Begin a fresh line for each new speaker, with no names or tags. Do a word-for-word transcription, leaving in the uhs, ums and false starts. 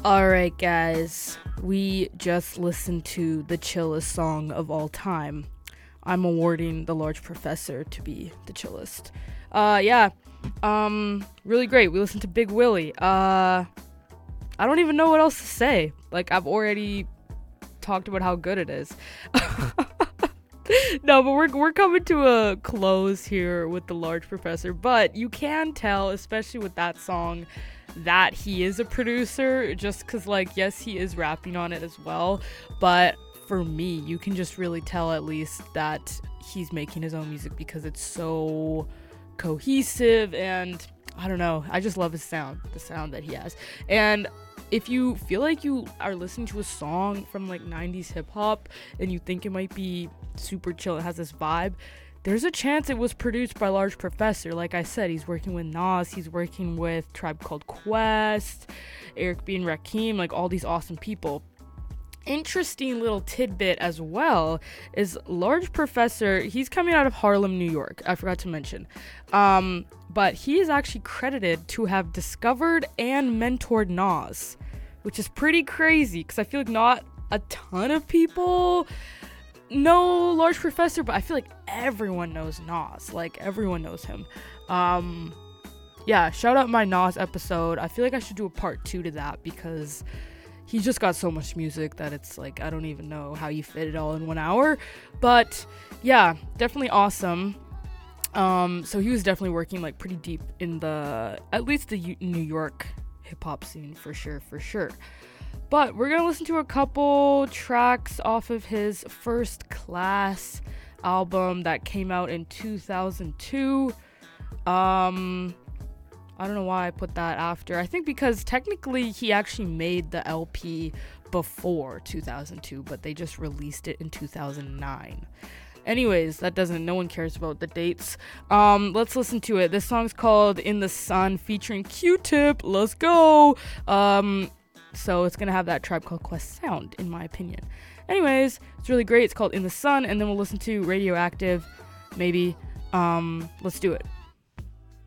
Alright, guys, we just listened to the chillest song of all time. I'm awarding The Large Professor to be the chillest. Uh, yeah, um, really great. We listened to Big Willie. Uh, I don't even know what else to say. Like, I've already talked about how good it is. No, but we're we're coming to a close here with The Large Professor, but you can tell, especially with that song, that he is a producer, just because, like, yes, he is rapping on it as well, but for me, you can just really tell at least that he's making his own music because it's so cohesive, and I don't know, I just love his sound, the sound that he has. And if you feel like you are listening to a song from like nineties hip-hop and you think it might be super chill, it has this vibe, there's a chance it was produced by Large Professor. Like I said, he's working with Nas, he's working with Tribe Called Quest, Eric B. and Rakim, like all these awesome people. Interesting little tidbit as well is Large Professor, he's coming out of Harlem, New York, I forgot to mention. Um, but he is actually credited to have discovered and mentored Nas, which is pretty crazy because I feel like not a ton of people know Large Professor, but I feel like everyone knows Nas. Like, everyone knows him. Um, yeah, shout out my Nas episode. I feel like I should do a part two to that because he's just got so much music that it's like, I don't even know how you fit it all in one hour. But yeah, definitely awesome. Um, so he was definitely working like pretty deep in the, at least the U- New York hip-hop scene for sure, for sure. But we're going to listen to a couple tracks off of his First Class album that came out in two thousand two. Um, I don't know why I put that after. I think because technically he actually made the L P before two thousand two, but they just released it in two thousand nine. Anyways, that doesn't, no one cares about the dates. Um, let's listen to it. This song's called In the Sun featuring Q-Tip. Let's go. Um, so it's gonna have that Tribe Called Quest sound, in my opinion. Anyways, it's really great. It's called In the Sun, and then we'll listen to Radioactive, maybe. Um, let's do it.